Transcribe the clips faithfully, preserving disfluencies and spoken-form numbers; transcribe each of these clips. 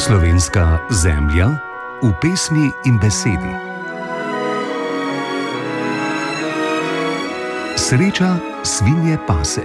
Slovenska zemlja v pesmi in besedi. Sreča svinje pase.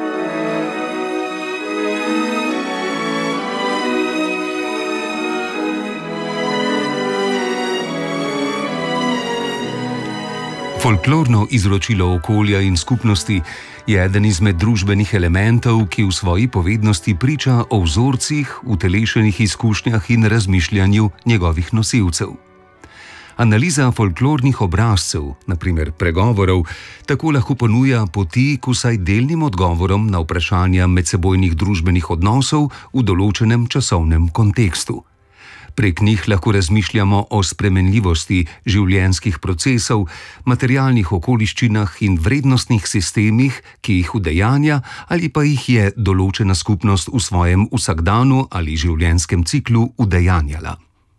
Folklorno izročilo okolja in skupnosti je eden izmed družbenih elementov, ki v svoji povednosti priča o vzorcih, utelešenih izkušnjah in razmišljanju njegovih nosilcev. Analiza folklornih obrazcev, na primer pregovorov, tako lahko ponuja poti k vsaj delnim odgovorom na vprašanja medsebojnih družbenih odnosov v določenem časovnem kontekstu. Prek njih lahko razmišljamo o spremenljivosti življenjskih procesov, materialnih okoliščinah in vrednostnih sistemih, ki jih udejanja ali pa jih je določena skupnost v svojem vsakdanu ali življenjskem ciklu udejanjala.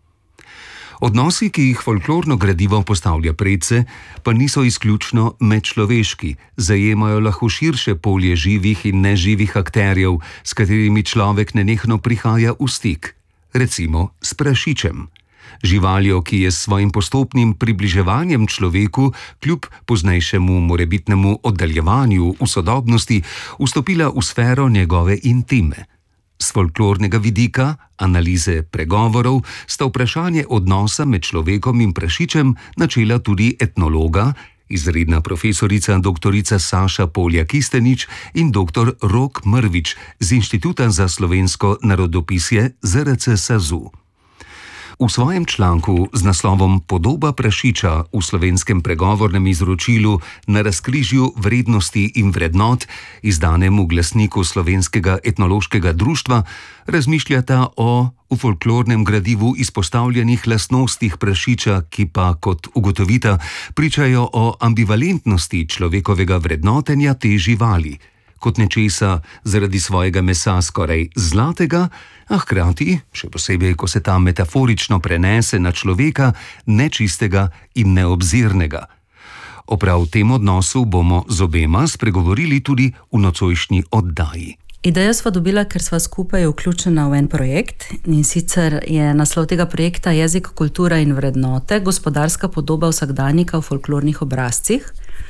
Odnosi, ki jih folklorno gradivo postavlja predse, pa niso izključno medčloveški, zajemajo lahko širše polje živih in neživih akterjev, s katerimi človek nenehno prihaja v stik. Recimo s prašičem, živaljo, ki je s svojim postopnim približevanjem človeku kljub poznejšemu morebitnemu oddaljevanju v sodobnosti vstopila v sfero njegove intime. Z folklornega vidika, analize pregovorov, sta vprašanje odnosa med človekom in prašičem načela tudi etnologa, izredna profesorica doktorica Saša Poljak-Kistenič in doktor Rok Mrvič z Inštituta za slovensko narodopisje Z R C SAZU. V svojem članku z naslovom Podoba prašiča v slovenskem pregovornem izročilu na razkrižju vrednosti in vrednot, izdanem v glasniku Slovenskega etnološkega društva, razmišljata o v folklornem gradivu izpostavljenih lastnostih prašiča, ki pa, kot ugotovita, pričajo o ambivalentnosti človekovega vrednotenja te živali, kot nečesa zaradi svojega mesa skoraj zlatega, a hkrati, še posebej, ko se ta metaforično prenese na človeka, nečistega in neobzirnega. O prav tem odnosu bomo z obema spregovorili tudi v nocojšnji oddaji. Idejo sva dobila, ker sva skupaj vključena v en projekt, in sicer je naslov tega projekta Jezik, kultura in vrednote, gospodarska podoba vsakdanjika v folklornih obrazcih.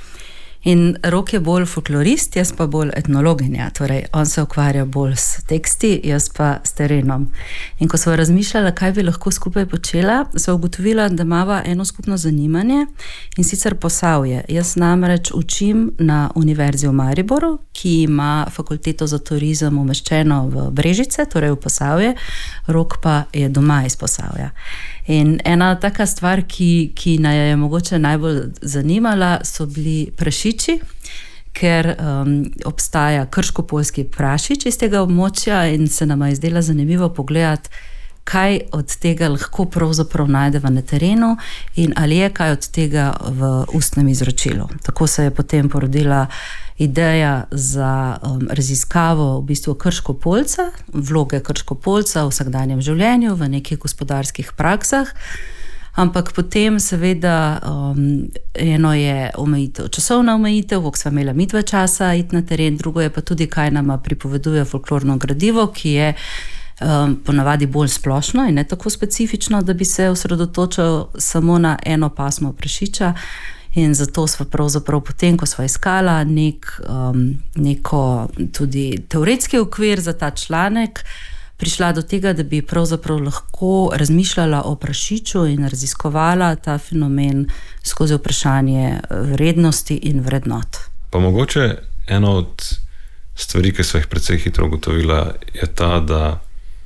In Rok je bolj folklorist, jaz pa bolj etnologinja, torej on se ukvarja bolj s teksti, jaz pa s terenom. In ko sva razmišljala, kaj bi lahko skupaj počela, sva ugotovila, da imava eno skupno zanimanje, in sicer Posavje. Jaz namreč učim na Univerzi v Mariboru, ki ima fakulteto za turizem umeščeno v Brežice, torej v Posavje, Rok pa je doma iz Posavja. In ena taka stvar, ki, ki naj je mogoče najbolj zanimala, so bili prašiči, ker um, obstaja krško-poljski prašič iz tega območja in se nama je zdela zanimivo pogledati, kaj od tega lahko pravzaprav najdeva na terenu in ali je kaj od tega v ustnem izročilu. Tako se je potem porodila ideja za um, raziskavo v bistvu krško-poljca, vloge krško-poljca v vsakdanjem življenju, v nekih gospodarskih praksah, ampak potem seveda um, eno je omejitev, časovna omejitev, ko sva imela midva časa iti na teren, drugo je pa tudi, kaj nama pripoveduje folklorno gradivo, ki je um, ponavadi bolj splošno in ne tako specifično, da bi se osredotočal samo na eno pasmo prašiča. In zato sva pravzaprav potem, ko sva iskala nek, um, neko tudi teoretski okvir za ta članek, prišla do tega, da bi pravzaprav lahko razmišljala o prašiču in raziskovala ta fenomen skozi vprašanje vrednosti in vrednot. Pa mogoče ena od stvari, ki sva jih precej hitro ugotovila, je ta, da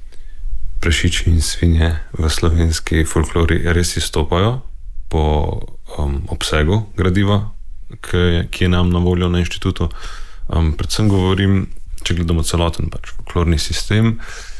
prašiči in svinje v slovenski folklori res izstopajo po um, obsegu gradiva, ki, ki je nam na voljo na inštitutu. Um, predvsem govorim, če gledamo celoten pač folklorni sistem,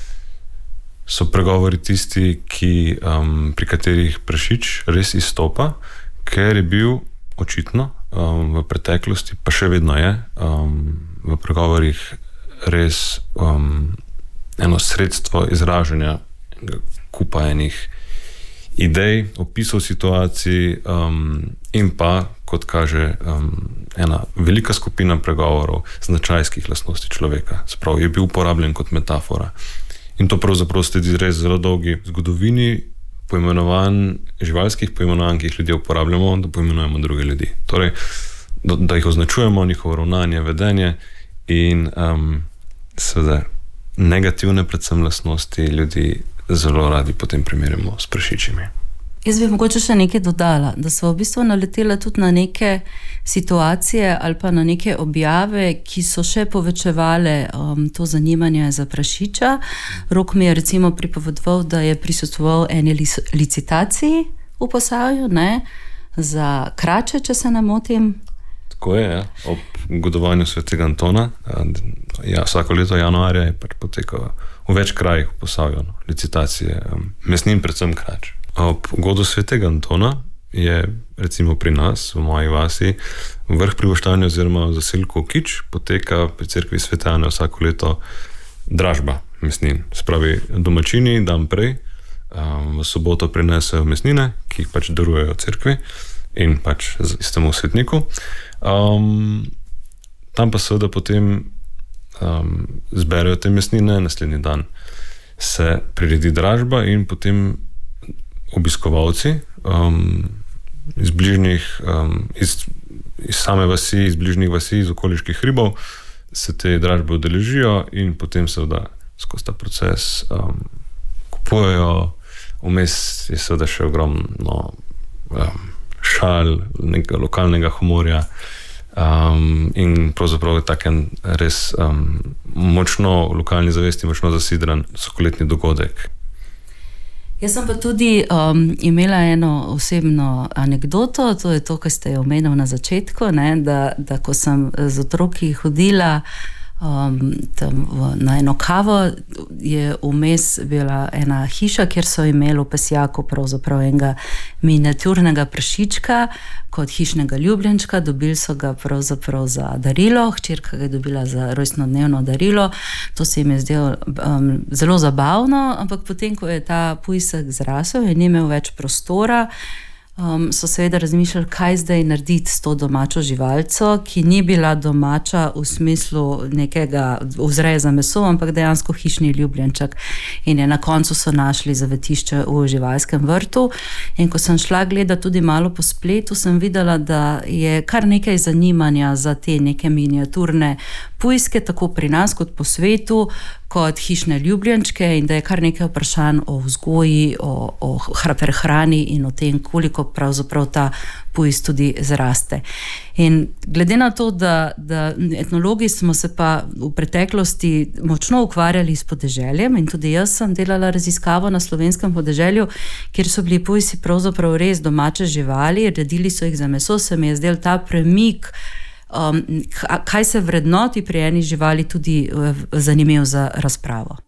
so pregovori tisti, ki, um, pri katerih prašič res izstopa, ker je bil očitno um, v preteklosti, pa še vedno je, um, v pregovorih res um, eno sredstvo izražanja kupa enih idej, opisov situacij um, in pa, kot kaže, um, ena velika skupina pregovorov značajskih lastnosti človeka. Sprav je bil uporabljen kot metafora. In to pravzaprav sledi res zelo dolgi zgodovini poimenovanj, živalskih poimenovanj, ki jih ljudje uporabljamo, da poimenujemo druge ljudi. Torej, da, da jih označujemo, njihovo ravnanje, vedenje in um, seveda negativne predvsem lastnosti ljudi zelo radi potem primerjamo s prašičimi. Jaz bi mogoče še nekaj dodala, da so v bistvu naletela tudi na neke situacije ali pa na neke objave, ki so še povečevale um, to zanimanje za prašiča. Rok mi je recimo pripovedoval, da je prisostvoval eni licitaciji v Posavju, ne, za krače, če se ne motim. Tako je, ja. Ob godovanju svetega Antona, ja, vsako leto januarja je pač potekalo v več krajih v Posavju, no, licitacije um, mesnin, predvsem krač. Ob godu svetega Antona je recimo pri nas, v moji vasi, vrh pri Boštanu oziroma v zaselku Kič poteka pri cerkvi Svete Ane vsako leto dražba mesnin. Spravi domačini dan prej um, v soboto prinesejo mesnine, ki jih pač darujejo cerkvi in pač istemu svetniku. Um, tam pa seveda potem um, zberejo te mesnine, naslednji dan se priredi dražba in potem obiskovalci um, iz bližnjih, um, iz, iz same vasi, iz bližnjih vasi, iz okoliških hribov se te dražbe udeležijo in potem seveda skozi ta proces um, kupujejo. Vmes je seveda še ogromno um, šal, nekega lokalnega humorja um, in pravzaprav je taken res um, močno v lokalni zavesti, močno zasidran sokoletni dogodek. Jaz sem pa tudi um, imela eno osebno anekdoto, to je to, kar ste jo omenili na začetku, ne, da, da ko sem z otroki hodila um, tam v, na eno kavo, je vmes bila ena hiša, kjer so imeli v pesjaku pravzaprav enega miniaturnega prašička kot hišnega ljubljenčka, dobili so ga pravzaprav za darilo, hčerka ga je dobila za rojstnodnevno darilo, to se jim je zdelo um, zelo zabavno, ampak potem, ko je ta pujsek zrasel in ni imel več prostora, Um, so seveda razmišljali, kaj zdaj narediti s to domačo živalco, ki ni bila domača v smislu nekega vzreje za meso, ampak dejansko hišni ljubljenček. In je na koncu so našli zavetišče v živalskem vrtu. In ko sem šla gledati tudi malo po spletu, sem videla, da je kar nekaj zanimanja za te neke miniaturne pujske, tako pri nas kot po svetu, kot hišne ljubljenčke in da je kar nekaj vprašanj o vzgoji, o, o prehrani in o tem, koliko pravzaprav ta pujs tudi zraste. In glede na to, da, da etnologi smo se pa v preteklosti močno ukvarjali s podeželjem in tudi jaz sem delala raziskavo na slovenskem podeželju, kjer so bili pujsi pravzaprav res domače živali, redili so jih za meso, se mi je zdel ta premik, Um, kaj se vrednoti pri eni živali tudi zanimiv za razpravo.